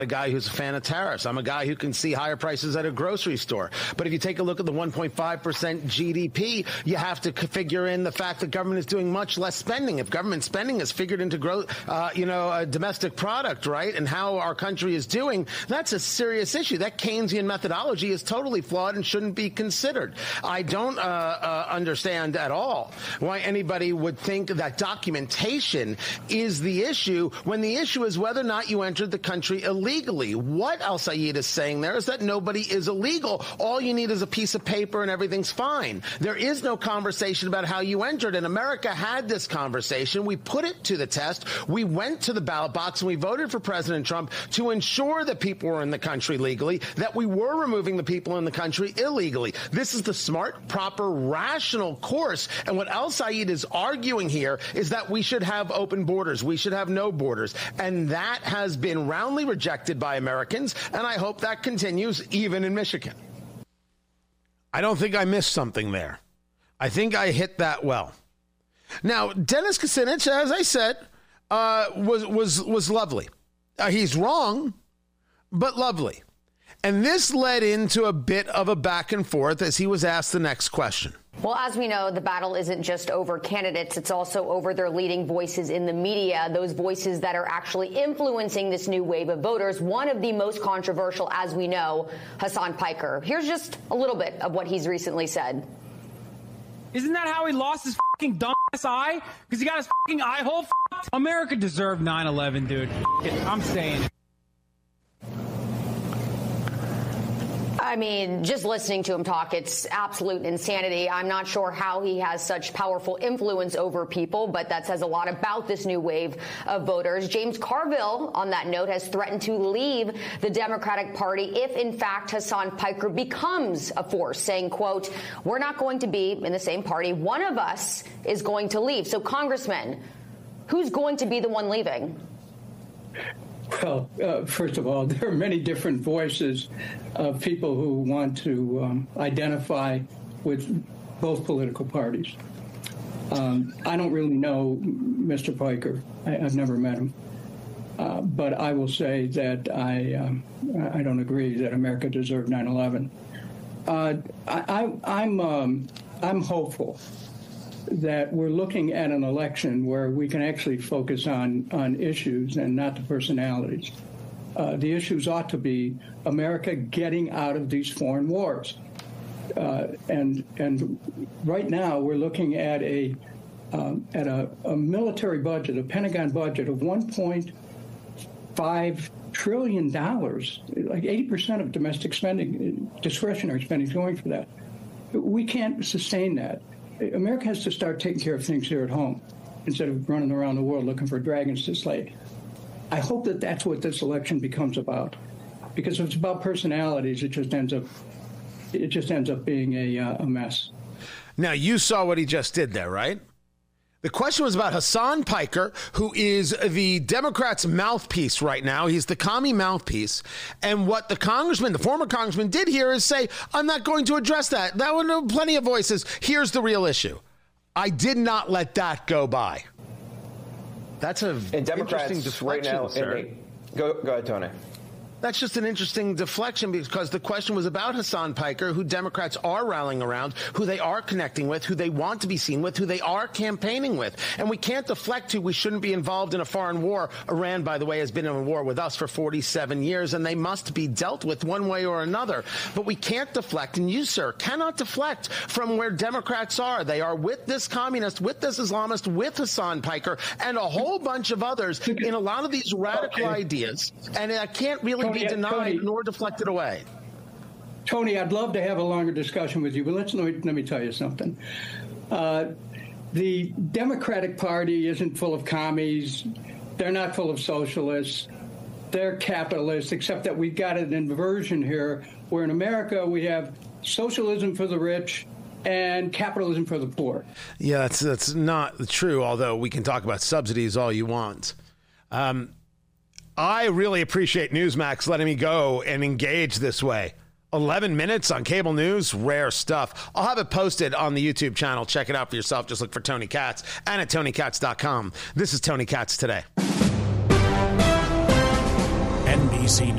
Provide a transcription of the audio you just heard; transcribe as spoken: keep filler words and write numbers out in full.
a guy who's a fan of tariffs. I'm a guy who can see higher prices at a grocery store. But if you take a look at the one point five percent G D P, you have to figure in the fact that government is doing much less spending. If government spending is figured into growth, uh, you know, a domestic product, right, and how our country is doing, that's a serious issue. That Keynesian methodology is totally flawed and shouldn't be considered. I don't uh, uh, understand at all why anybody would think that documentation is the issue when the issue is whether or not you entered the country illegally. Legally. What Al Sayed is saying there is that nobody is illegal. All you need is a piece of paper and everything's fine. There is no conversation about how you entered, and America had this conversation. We put it to the test. We went to the ballot box and we voted for President Trump to ensure that people were in the country legally, that we were removing the people in the country illegally. This is the smart, proper, rational course. And what Al Sayed is arguing here is that we should have open borders. We should have no borders. And that has been roundly rejected by Americans, and I hope that continues even in Michigan. I don't think I missed something there. I think I hit that well. Now, Dennis Kucinich, as I said, uh, was was was lovely. Uh, he's wrong, but lovely. And this led into a bit of a back and forth as he was asked the next question. Well, as we know, the battle isn't just over candidates. It's also over their leading voices in the media, those voices that are actually influencing this new wave of voters. One of the most controversial, as we know, Hasan Piker. Here's just a little bit of what he's recently said. Isn't that how he lost his fucking dumbass eye? Because he got his fucking eye hole fucked? America deserved nine eleven, dude. I'm saying it. I mean, just listening to him talk, it's absolute insanity. I'm not sure how he has such powerful influence over people, but that says a lot about this new wave of voters. James Carville, on that note, has threatened to leave the Democratic Party if, in fact, Hasan Piker becomes a force, saying, quote, we're not going to be in the same party. One of us is going to leave. So, Congressman, who's going to be the one leaving? Well, uh, first of all, there are many different voices of people who want to um, identify with both political parties. Um, I don't really know Mister Piker. I, I've never met him. Uh, but I will say that I um, I don't agree that America deserved nine eleven. Uh, I, I, I'm um, I'm hopeful that we're looking at an election where we can actually focus on, on issues and not the personalities. Uh, the issues ought to be America getting out of these foreign wars. Uh, and and right now we're looking at a um, at a, a military budget, a Pentagon budget of one point five trillion dollars, like eighty percent of domestic spending, discretionary spending is going for that. We can't sustain that. America has to start taking care of things here at home instead of running around the world looking for dragons to slay. I hope that that's what this election becomes about, because if it's about personalities, it just ends up it just ends up being a, uh, a mess. Now, you saw what he just did there, right? The question was about Hasan Piker, who is the Democrats' mouthpiece right now. He's the commie mouthpiece. And what the congressman, the former congressman, did here is say, I'm not going to address that. That would have plenty of voices. Here's the real issue. I did not let that go by. That's a and Democrats interesting deflection, right now. sir. They, go, go ahead, Tony. That's just an interesting deflection, because the question was about Hasan Piker, who Democrats are rallying around, who they are connecting with, who they want to be seen with, who they are campaigning with. And we can't deflect to we shouldn't be involved in a foreign war. Iran, by the way, has been in a war with us for forty-seven years, and they must be dealt with one way or another. But we can't deflect, and you, sir, cannot deflect from where Democrats are. They are with this communist, with this Islamist, with Hasan Piker, and a whole bunch of others in a lot of these radical okay. ideas. And I can't really be denied Tony, nor deflected away. Tony, I'd love to have a longer discussion with you, but let's let me, let me tell you something. Uh, the Democratic Party isn't full of commies. They're not full of socialists. They're capitalists, except that we've got an inversion here, where in America we have socialism for the rich and capitalism for the poor. Yeah, that's that's not true, although we can talk about subsidies all you want. Um, I really appreciate Newsmax letting me go and engage this way. eleven minutes on cable news, rare stuff. I'll have it posted on the YouTube channel. Check it out for yourself. Just look for Tony Katz and at tony katz dot com. This is Tony Katz Today. N B C News.